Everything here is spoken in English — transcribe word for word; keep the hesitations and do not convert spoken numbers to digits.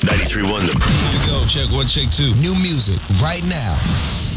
ninety-three point one. The... Here we go. Check one, check two. New music right now.